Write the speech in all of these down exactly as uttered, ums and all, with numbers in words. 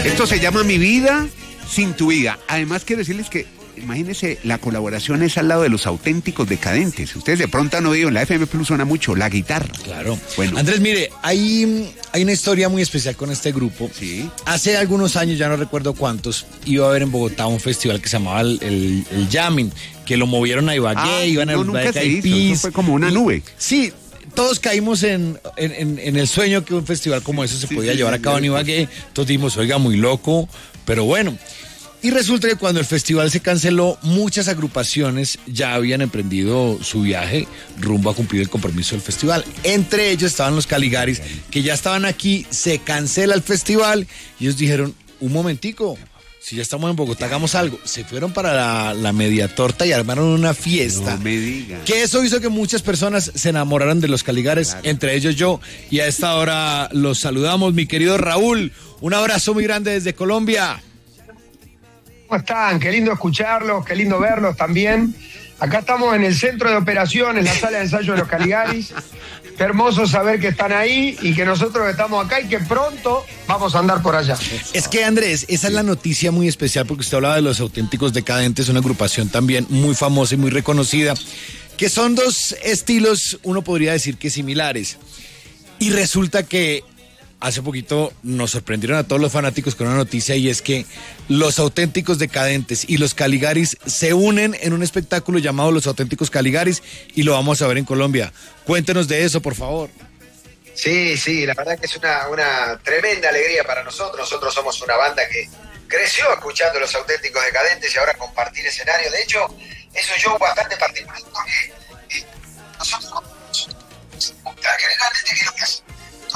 Esto se llama Mi Vida Sin Tu Vida. Además, quiero decirles que, imagínense, la colaboración es al lado de Los Auténticos Decadentes. Ustedes de pronto han oído, en la F M Plus suena mucho la guitarra. Claro. Bueno. Andrés, mire, hay, hay una historia muy especial con este grupo. Sí. Hace algunos años, ya no recuerdo cuántos, iba a haber en Bogotá un festival que se llamaba el, el, el Jamming, que lo movieron a Ibagué, Ah, iban a no, nunca se hizo, eso fue como una y, nube. Sí. Todos caímos en, en, en el sueño que un festival como eso se sí, podía sí, llevar sí, a cabo en Ibagué. Todos dijimos, oiga, muy loco, pero bueno. Y resulta que cuando el festival se canceló, muchas agrupaciones ya habían emprendido su viaje rumbo a cumplir el compromiso del festival. Entre ellos estaban los Caligaris, que ya estaban aquí, se cancela el festival y ellos dijeron, un momentico, si ya estamos en Bogotá, hagamos algo. Se fueron para la, la media torta y armaron una fiesta. No me digan. Que eso hizo que muchas personas se enamoraran de los Caligares, claro. Entre ellos yo. Y a esta hora los saludamos, mi querido Raúl. Un abrazo muy grande desde Colombia. ¿Cómo están? Qué lindo escucharlos, qué lindo verlos también. Acá estamos en el centro de operaciones, la sala de ensayo de los Caligaris. Qué hermoso saber que están ahí y que nosotros estamos acá y que pronto vamos a andar por allá. Es que, Andrés, esa es la noticia muy especial porque usted hablaba de Los Auténticos Decadentes, una agrupación también muy famosa y muy reconocida, que son dos estilos, uno podría decir que similares. Y resulta que hace poquito nos sorprendieron a todos los fanáticos con una noticia y es que Los Auténticos Decadentes y los Caligaris se unen en un espectáculo llamado Los Auténticos Caligaris y lo vamos a ver en Colombia. Cuéntenos de eso, por favor. Sí, sí, la verdad que es una, una tremenda alegría para nosotros. Nosotros somos una banda que creció escuchando Los Auténticos Decadentes y ahora compartir escenario. De hecho, es un show bastante particular porque eh, nosotros generalmente que lo que hacen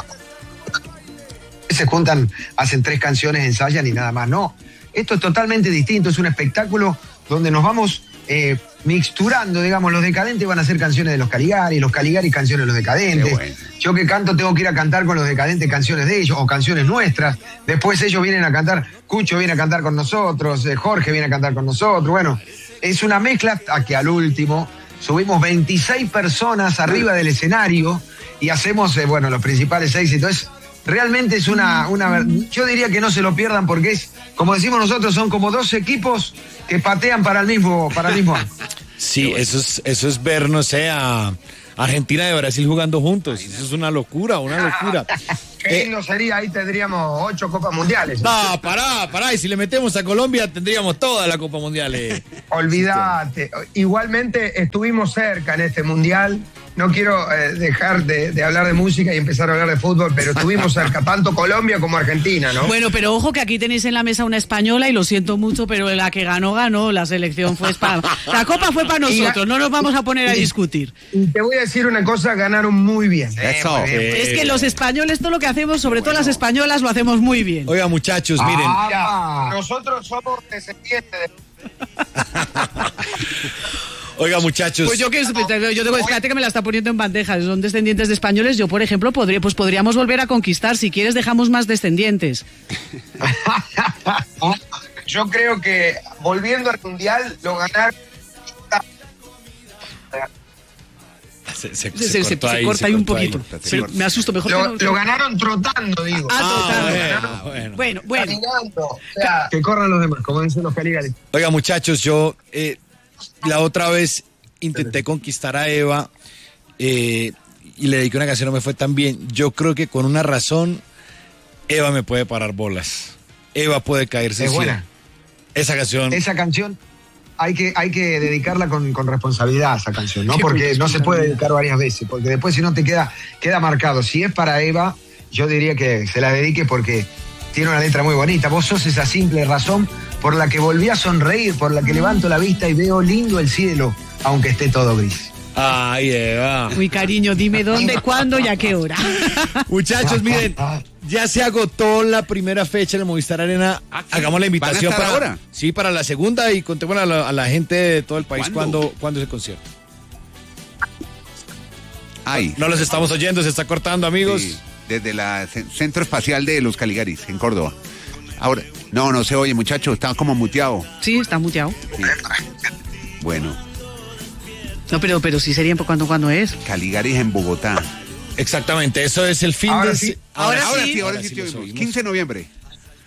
se juntan, hacen tres canciones, ensayan y nada más. No, esto es totalmente distinto, es un espectáculo donde nos vamos eh, mixturando, digamos, los Decadentes van a hacer canciones de los Caligaris, los Caligaris canciones de los Decadentes. Bueno. Yo que canto tengo que ir a cantar con los Decadentes canciones de ellos o canciones nuestras. Después ellos vienen a cantar, Cucho viene a cantar con nosotros, eh, Jorge viene a cantar con nosotros. Bueno, es una mezcla a que al último subimos veintiséis personas arriba del escenario y hacemos, eh, bueno, los principales éxitos. Realmente es una, una... Yo diría que no se lo pierdan porque es, como decimos nosotros, son como dos equipos que patean para el mismo, para el mismo año. Sí, eso es, eso es ver, no sé, a Argentina y Brasil jugando juntos. Eso es una locura, una locura. Qué lindo sería, ahí tendríamos ocho Copas Mundiales. No, pará, pará, y si le metemos a Colombia tendríamos toda la Copa Mundial. Eh. Olvídate. Igualmente estuvimos cerca en este Mundial. No quiero eh, dejar de, de hablar de música y empezar a hablar de fútbol, pero estuvimos cerca, tanto Colombia como Argentina, ¿no? Bueno, pero ojo que aquí tenéis en la mesa una española y lo siento mucho, pero la que ganó, ganó, la selección fue para... La Copa fue para nosotros, no nos vamos a poner a discutir. Y te voy a decir una cosa, ganaron muy bien. Eso. Muy bien. Es que los españoles, todo lo que hacemos, sobre todo las españolas, lo hacemos muy bien. Oiga, muchachos, miren. Ah, nosotros somos descendientes de... Oiga, muchachos. Pues yo que yo tengo, espérate que me la está poniendo en bandeja. Son descendientes de españoles. Yo, por ejemplo, podría, pues podríamos volver a conquistar. Si quieres, dejamos más descendientes. Yo creo que volviendo al mundial lo ganaron. Se, se, Se, se, se, cortó se ahí, corta se ahí un cortó poquito. ahí. Pero me asusto mejor. Lo, que no, lo ganaron trotando, digo. Ah, Ah, trotando. bueno, bueno. Bueno, bueno. Caminando. O sea, que corran los demás, como dicen los Caligaris. Oiga, muchachos, yo eh, la otra vez intenté conquistar a Eva eh, y le dediqué una canción, no me fue tan bien. Yo creo que con una razón Eva me puede parar bolas. Eva puede caerse. Es buena. Esa canción. Esa canción hay que, hay que dedicarla con, con responsabilidad a esa canción, ¿no? Porque no se puede dedicar varias veces, porque después si no te queda, queda marcado. Si es para Eva, yo diría que se la dedique porque tiene una letra muy bonita. Vos sos esa simple razón por la que volví a sonreír, por la que levanto la vista y veo lindo el cielo, aunque esté todo gris. Ay, Eva. Uy, cariño, dime dónde, cuándo y a qué hora. Muchachos, miren, ya se agotó la primera fecha en el Movistar Arena. Hagamos la invitación ¿Van a estar para ahora? Sí, para la segunda y contemos a la, a la gente de todo el país ¿Cuándo? cuándo, cuándo es el concierto. Ay. No los estamos oyendo, se está cortando, amigos. Sí, desde la C- Centro Espacial de los Caligaris, en Córdoba. Ahora, no, no se oye, muchacho, está como muteado. Sí, está muteado. Sí. Bueno, No, pero, pero sí sería cuando, cuando es. Caligaris en Bogotá. Exactamente, eso es el fin Ahora de... sí. Ahora Ahora sí. sí, ahora Ahora sí sí te los oímos. oímos. quince de noviembre.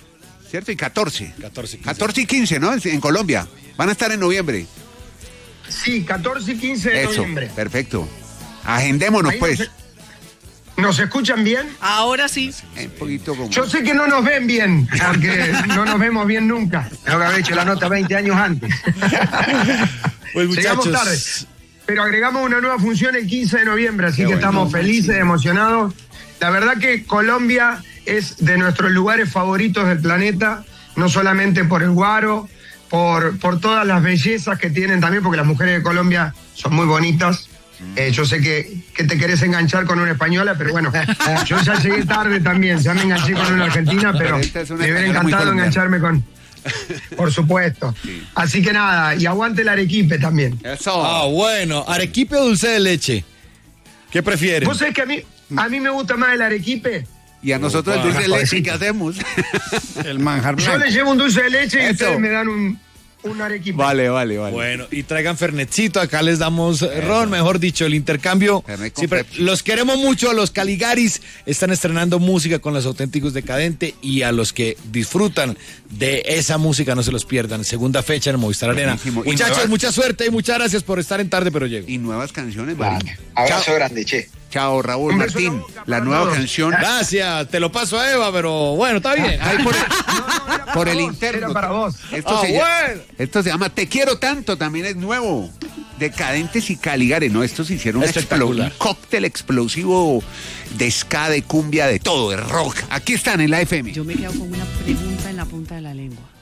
¿cierto? Y catorce. catorce, quince. catorce y quince, ¿no? En Colombia. Van a estar en noviembre. Sí, catorce y quince de Eso, noviembre. perfecto. Agendémonos, Ahí pues. Nos, ¿nos escuchan bien? Ahora sí. Un poquito como... Yo sé que no nos ven bien, porque no nos vemos bien nunca. Tengo que haber hecho la nota veinte años antes. Pues muchachos. Llegamos tarde. Pero agregamos una nueva función el quince de noviembre, así Qué que bueno, estamos felices, emocionados. La verdad que Colombia es de nuestros lugares favoritos del planeta, no solamente por el guaro, por, por todas las bellezas que tienen también, porque las mujeres de Colombia son muy bonitas. Eh, yo sé que, que te querés enganchar con una española, pero bueno, yo ya llegué tarde también, ya me enganché con una argentina, pero Pero esta es una me hubiera española muy encantado colombiana. engancharme con... Por supuesto. Sí. Así que nada, y aguante el Arequipe también. Eso. Ah, bueno. ¿Arequipe o dulce de leche? ¿Qué prefieren? ¿Vos sabés que a mí, a mí me gusta más el arequipe? Y a nosotros el dulce de leche, ¿qué hacemos? El manjar Yo le llevo un dulce de leche y Eso. ustedes me dan un, un arequipe. Vale, vale, vale. Bueno, y traigan Fernetcito, acá les damos eh, ron, mejor dicho, el intercambio. Fernet con Siempre- Pepsi. los queremos mucho, a los Caligaris están estrenando música con los auténticos decadentes y a los que disfrutan de esa música no se los pierdan. Segunda fecha en el Movistar Arena. Buenísimo. Y Muchachos, nuevas- mucha suerte y muchas gracias por estar en Tarde Pero Llego. Y nuevas canciones, Vale. Marín. Abrazo grande, che. Chao, Raúl Un beso en la Martín. boca La para nueva todos. canción. Gracias, te lo paso a Eva, pero bueno, está bien. Ahí por el, No, no, era para por el vos, interno. Era para vos. Esto, Ah, se llama, bueno. esto se llama Te Quiero Tanto, también es nuevo. Decadentes y Caligares, ¿no? Estos hicieron un, explo- Espectacular. un cóctel explosivo de ska, de cumbia, de todo, de rock. Aquí están en la F M. Yo me quedo con una pregunta en la punta de la lengua.